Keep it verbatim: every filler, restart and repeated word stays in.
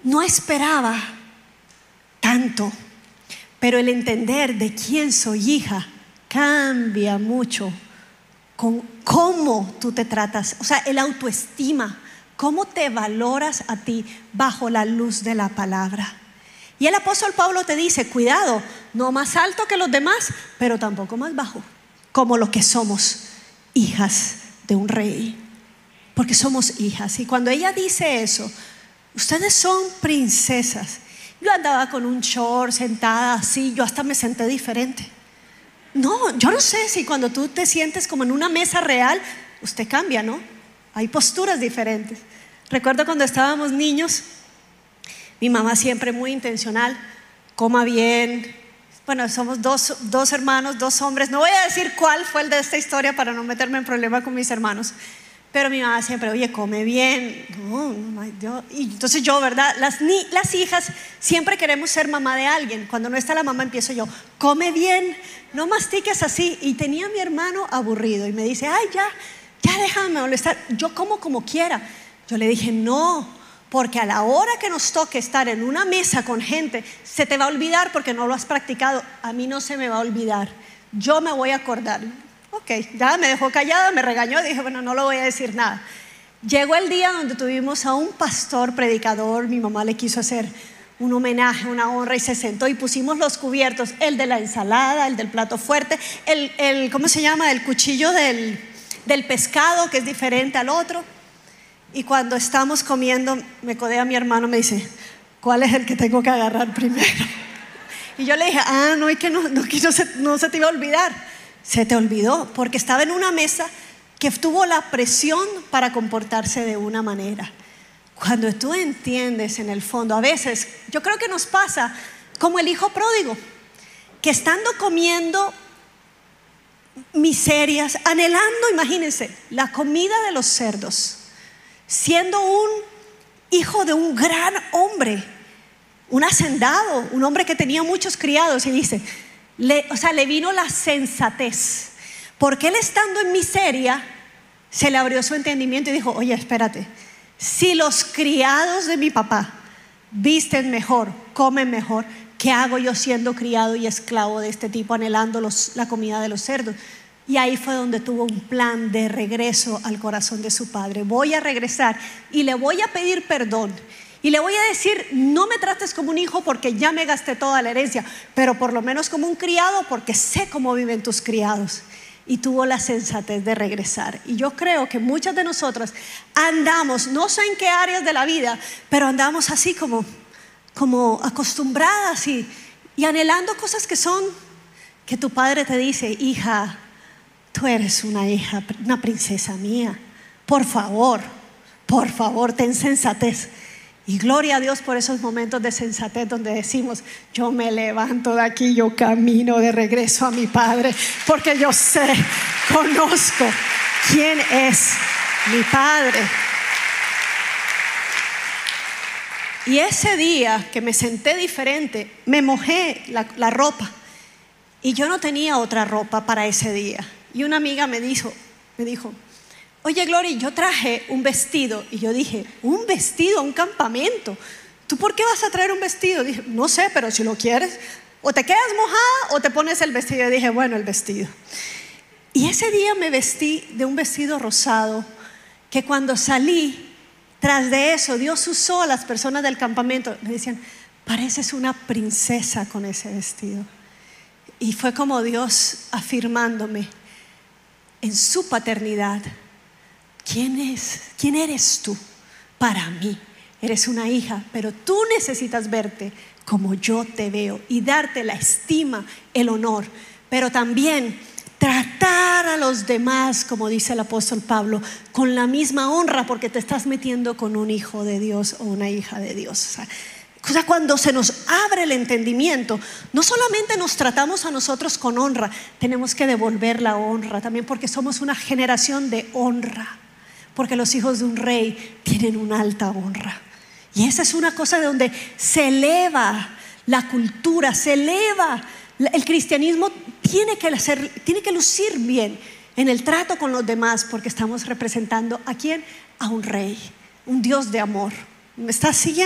no esperaba tanto, pero el entender de quién soy hija cambia mucho con cómo tú te tratas, o sea, el autoestima, cómo te valoras a ti bajo la luz de la palabra. Y el apóstol Pablo te dice, cuidado, no más alto que los demás, pero tampoco más bajo, como lo que somos, hijas de un rey, porque somos hijas. Y cuando ella dice eso, ustedes son princesas. Yo andaba con un short sentada así, yo hasta me senté diferente. No, yo no sé si cuando tú te sientes como en una mesa real, usted cambia, ¿no? Hay posturas diferentes. Recuerdo cuando estábamos niños, mi mamá siempre muy intencional, coma bien. Bueno, somos dos, dos hermanos, dos hombres. No voy a decir cuál fue el de esta historia para no meterme en problema con mis hermanos. Pero mi mamá siempre, oye, come bien. No, no, yo, y entonces yo, ¿verdad? Las, ni, las hijas siempre queremos ser mamá de alguien. Cuando no está la mamá empiezo yo, come bien, no mastiques así. Y tenía a mi hermano aburrido y me dice, ay, ya, ya déjame molestar. Yo como como quiera. Yo le dije, no, porque a la hora que nos toque estar en una mesa con gente, se te va a olvidar porque no lo has practicado. A mí no se me va a olvidar. Yo me voy a acordar. Ok, ya me dejó callada, me regañó, dije, bueno, no lo voy a decir nada. Llegó el día donde tuvimos a un pastor predicador, mi mamá le quiso hacer un homenaje, una honra y se sentó y pusimos los cubiertos, el de la ensalada, el del plato fuerte, el, el ¿cómo se llama? El cuchillo del, del pescado que es diferente al otro. Y cuando estamos comiendo, me codea mi hermano, me dice, ¿cuál es el que tengo que agarrar primero? Y yo le dije, ah, no, y que no, no, que no, se, no se te iba a olvidar. Se te olvidó porque estaba en una mesa que tuvo la presión para comportarse de una manera. Cuando tú entiendes en el fondo, a veces yo creo que nos pasa como el hijo pródigo, que estando comiendo miserias, anhelando, imagínense, la comida de los cerdos, siendo un hijo de un gran hombre, un hacendado, un hombre que tenía muchos criados, y dice, Le, o sea, le vino la sensatez, porque él estando en miseria se le abrió su entendimiento y dijo, oye, espérate, si los criados de mi papá visten mejor, comen mejor, ¿qué hago yo siendo criado y esclavo de este tipo, anhelando los, la comida de los cerdos? Y ahí fue donde tuvo un plan de regreso al corazón de su padre. Voy a regresar y le voy a pedir perdón. Y le voy a decir, no me trates como un hijo porque ya me gasté toda la herencia, pero por lo menos como un criado porque sé cómo viven tus criados. Y tuvo la sensatez de regresar. Y yo creo que muchas de nosotras andamos, no sé en qué áreas de la vida, pero andamos así como, como acostumbradas y, y anhelando cosas que son, que tu padre te dice, hija, tú eres una hija, una princesa mía, por favor, por favor, ten sensatez. Y gloria a Dios por esos momentos de sensatez donde decimos, yo me levanto de aquí, yo camino de regreso a mi Padre, porque yo sé, conozco quién es mi Padre. Y ese día que me senté diferente, me mojé la, la ropa y yo no tenía otra ropa para ese día. Y una amiga me dijo, me dijo, oye, Gloria, yo traje un vestido. Y yo dije, ¿un vestido a un campamento? ¿Tú por qué vas a traer un vestido? Dije, no sé, pero si lo quieres, o te quedas mojada o te pones el vestido. Y dije, bueno, el vestido. Y ese día me vestí de un vestido rosado, que cuando salí, tras de eso, Dios usó a las personas del campamento. Me decían, pareces una princesa con ese vestido. Y fue como Dios afirmándome en su paternidad. ¿Quién es? ¿Quién eres tú para mí? Eres una hija, pero tú necesitas verte como yo te veo y darte la estima, el honor, pero también tratar a los demás, como dice el apóstol Pablo, con la misma honra, porque te estás metiendo con un hijo de Dios o una hija de Dios. O sea, O sea, cuando se nos abre el entendimiento, no solamente nos tratamos a nosotros con honra, tenemos que devolver la honra también, porque somos una generación de honra, porque los hijos de un rey tienen una alta honra. Y esa es una cosa de donde se eleva la cultura, se eleva el cristianismo. Tiene que hacer, tiene que lucir bien en el trato con los demás, porque estamos representando ¿a quién? A un rey, un Dios de amor. ¿Me estás siguiendo?